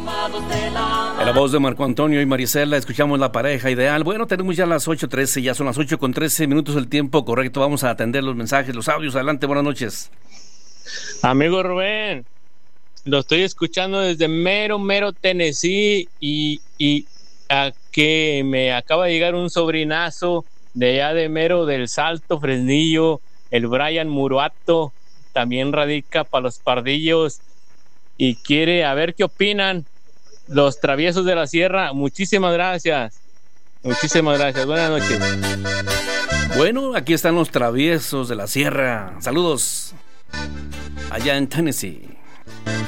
En la voz de Marco Antonio y Marisela escuchamos La Pareja Ideal. Bueno, tenemos ya las 8:13, ya son las 8:13 el tiempo correcto. Vamos a atender los mensajes, los audios. Adelante, buenas noches. Amigo Rubén, lo estoy escuchando desde mero Tennessee y a que me acaba de llegar un sobrinazo de allá de mero del Salto, Fresnillo, el Brian Muruato, también radica para los Pardillos y quiere a ver qué opinan los Traviesos de la Sierra. Muchísimas gracias. Buenas noches. Bueno, aquí están los Traviesos de la Sierra. Saludos allá en Tennessee.